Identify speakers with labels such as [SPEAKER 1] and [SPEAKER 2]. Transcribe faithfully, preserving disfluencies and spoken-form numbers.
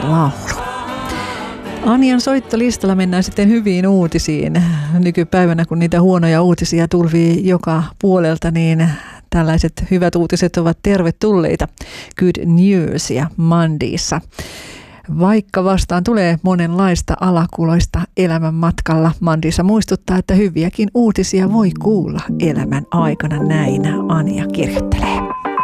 [SPEAKER 1] laulu. Anjan soittolistalla mennään sitten hyviin uutisiin. Nykypäivänä, kun niitä huonoja uutisia tulvii joka puolelta, niin tällaiset hyvät uutiset ovat tervetulleita. Good news ja Mandiissa. Vaikka vastaan tulee monenlaista alakuloista elämän matkalla, Mandiissa muistuttaa, että hyviäkin uutisia voi kuulla elämän aikana, näin Anja kirjoittelee.